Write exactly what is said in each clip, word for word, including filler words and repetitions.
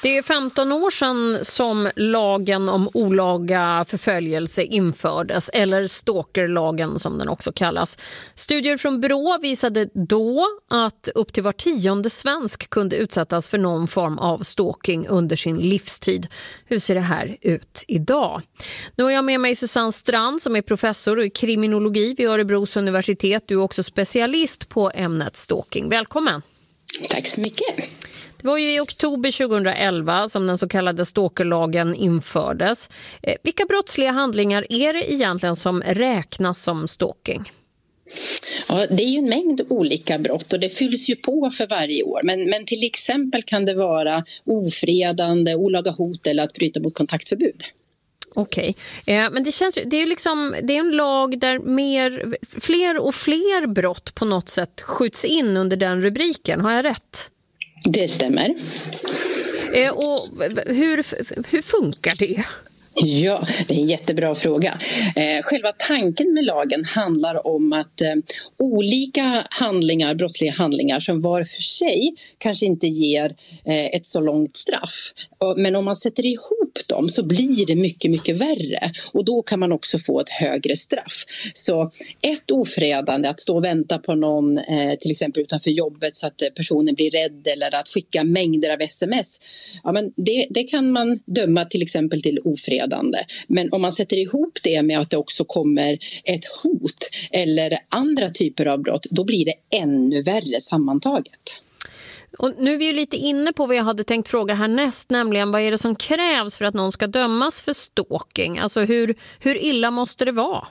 Det är femton år sedan som lagen om olaga förföljelse infördes, eller stalkerlagen som den också kallas. Studier från Brå visade då att upp till var tionde svensk kunde utsättas för någon form av stalking under sin livstid. Hur ser det här ut idag? Nu har jag med mig Susanne Strand som är professor i kriminologi vid Örebros universitet. Du är också specialist på ämnet stalking. Välkommen! Tack så mycket! Det var ju i oktober tjugohundraelva som den så kallade stalkerlagen infördes. Eh, vilka brottsliga handlingar är det egentligen som räknas som stalking? Ja, det är ju en mängd olika brott och det fylls ju på för varje år. Men, men till exempel kan det vara ofredande, olaga hot eller att bryta mot kontaktförbud. Okej, eh, men det känns det är liksom det är en lag där mer, fler och fler brott på något sätt skjuts in under den rubriken. Har jag rätt? Det stämmer. Eh, och hur, hur funkar det? Ja, det är en jättebra fråga. Eh, själva tanken med lagen handlar om att eh, olika handlingar, brottsliga handlingar som var för sig kanske inte ger eh, ett så långt straff. Och, men om man sätter ihop dem så blir det mycket, mycket värre. Och då kan man också få ett högre straff. Så ett ofredande, att stå och vänta på någon eh, till exempel utanför jobbet så att eh, personen blir rädd eller att skicka mängder av sms. Ja, men det, det kan man döma till exempel till ofredande. Men om man sätter ihop det med att det också kommer ett hot eller andra typer av brott, då blir det ännu värre sammantaget. Och nu är vi ju lite inne på vad jag hade tänkt fråga härnäst, nämligen vad är det som krävs för att någon ska dömas för stalking? Alltså hur, hur illa måste det vara?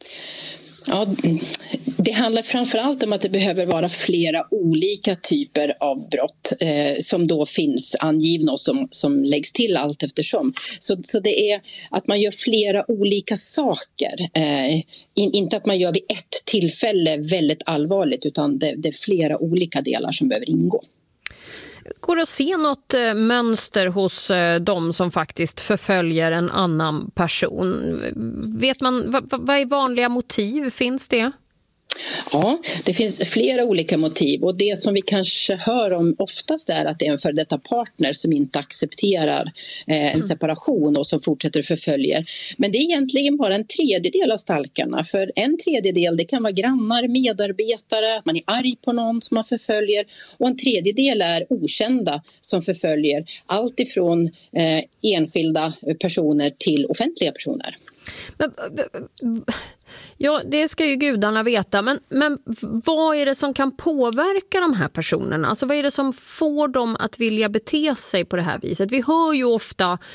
Ja, det handlar framförallt om att det behöver vara flera olika typer av brott eh, som då finns angivna och som, som läggs till allt eftersom. Så, så det är att man gör flera olika saker. Eh, in, inte att man gör vid ett tillfälle väldigt allvarligt, utan det, det är flera olika delar som behöver ingå. Går det att se något eh, mönster hos eh, de som faktiskt förföljer en annan person? Vet man vad, vad är vanliga motiv? Finns det? Ja, det finns flera olika motiv och det som vi kanske hör om oftast är att det är en före detta partner som inte accepterar eh, en separation och som fortsätter förföljer. Men det är egentligen bara en tredjedel av stalkarna, för en tredjedel det kan vara grannar, medarbetare, att man är arg på någon som man förföljer, och en tredjedel är okända som förföljer, allt ifrån eh, enskilda personer till offentliga personer. Men, ja, det ska ju gudarna veta, men, men vad är det som kan påverka de här personerna? Alltså vad är det som får dem att vilja bete sig på det här viset? Vi hör ju ofta